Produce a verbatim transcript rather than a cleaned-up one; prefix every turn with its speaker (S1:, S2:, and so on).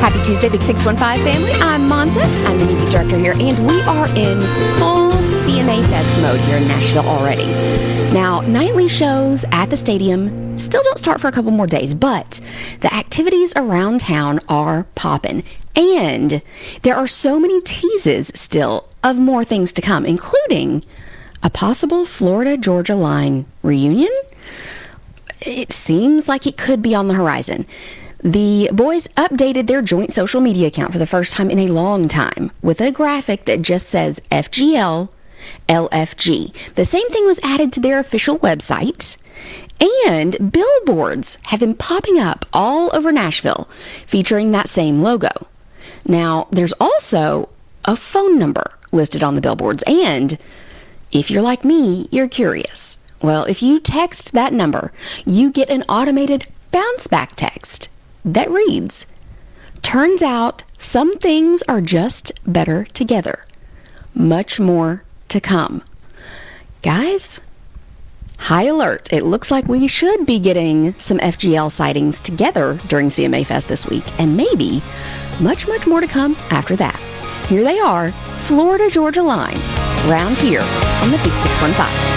S1: Happy Tuesday, Big six one five family. I'm Monta. I'm the music director here, and we are in full C M A Fest mode here in Nashville already. Now, nightly shows at the stadium still don't start for a couple more days, but the activities around town are popping. And there are so many teases still of more things to come, including a possible Florida-Georgia Line reunion. It seems like it could be on the horizon. The boys updated their joint social media account for the first time in a long time with a graphic that just says F G L L F G. The same thing was added to their official website, and billboards have been popping up all over Nashville featuring that same logo. Now, there's also a phone number listed on the billboards, and if you're like me, you're curious. Well, if you text that number, you get an automated bounce back text that reads, "Turns out some things are just better together. Much more to come." Guys, high alert. It looks like we should be getting some F G L sightings together during C M A Fest this week, and maybe much, much more to come after that. Here they are, Florida-Georgia Line, round here on the Big six one five.